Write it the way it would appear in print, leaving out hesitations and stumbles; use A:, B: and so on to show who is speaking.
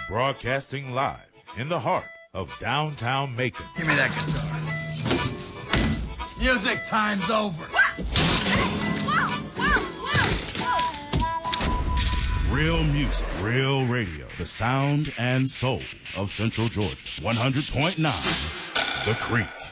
A: Broadcasting live in the heart of downtown Macon.
B: Give me that guitar. Music time's over.
A: Real music, real radio. The sound and soul of Central Georgia. 100.9 The Creek.